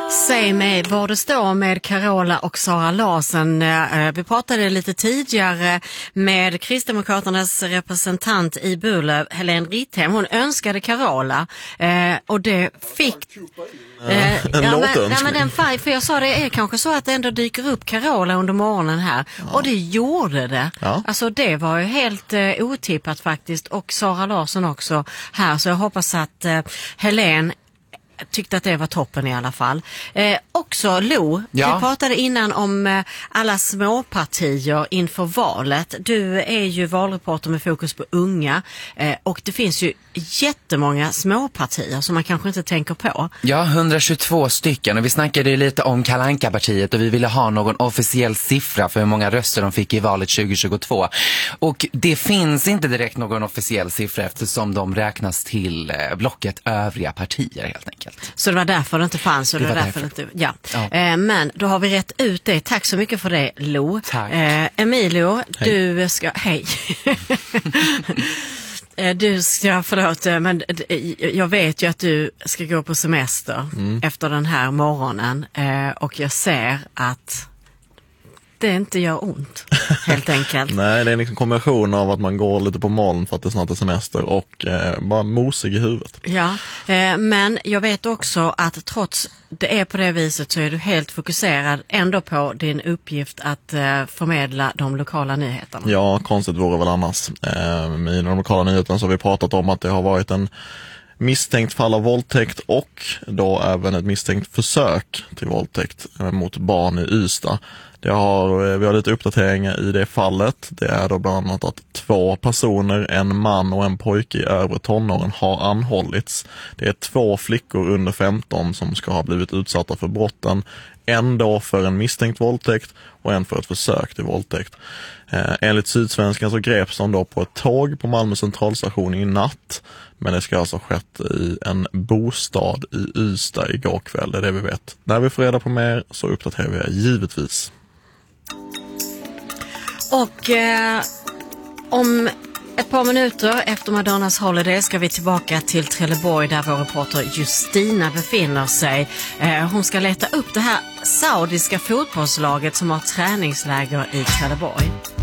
Säg mig var det står med Carola och Sara Larsson. Vi pratade lite tidigare med Kristdemokraternas representant i Burlöv, Helene Ritthem. Hon önskade Carola och det fick... för jag sa det är kanske så att det ändå dyker upp Carola under morgonen här. Ja. Och det gjorde det. Ja. Alltså det var ju helt otippat faktiskt. Och Sara Larsson också här. Så jag hoppas att Helene tyckte att det var toppen i alla fall. Också Lo, vi pratade innan om alla småpartier inför valet. Du är ju valreporter med fokus på unga och det finns ju jättemånga småpartier som man kanske inte tänker på. Ja, 122 stycken och vi snackade lite om Kalle Anka-partiet och vi ville ha någon officiell siffra för hur många röster de fick i valet 2022. Och det finns inte direkt någon officiell siffra eftersom de räknas till blocket övriga partier helt enkelt. Så det var därför det inte fanns. Och det var därför. Inte, ja. Men då har vi rätt ut det. Tack så mycket för det, Lo. Tack. Emilio, hej. Du ska... Hej. Du ska, förlåt, men jag vet ju att du ska gå på semester efter den här morgonen och jag ser att det inte gör ont, helt enkelt. Nej, det är en kombination av att man går lite på moln för att det snart är semester och bara mosig i huvudet. Ja, men jag vet också att trots det är på det viset så är du helt fokuserad ändå på din uppgift att förmedla de lokala nyheterna. Ja, konstigt vore väl annars. I de lokala nyheterna så har vi pratat om att det har varit en misstänkt fall av våldtäkt och då även ett misstänkt försök till våldtäkt mot barn i Ystad. Vi har lite uppdateringar i det fallet. Det är då bland annat att 2 personer, en man och en pojke i övre tonåren har anhållits. Det är 2 flickor under 15 som ska ha blivit utsatta för brotten. En då för en misstänkt våldtäkt och en för ett försök till våldtäkt. Enligt Sydsvenskan så greps de då på ett tåg på Malmö centralstation i natt. Men det ska alltså ha skett i en bostad i Ystad igår kväll, det är det vi vet. När vi får reda på mer så uppdaterar vi givetvis. Och om ett par minuter efter Madonnas Holiday ska vi tillbaka till Trelleborg där vår reporter Justina befinner sig. Hon ska leta upp det här saudiska fotbollslaget som har träningsläger i Trelleborg.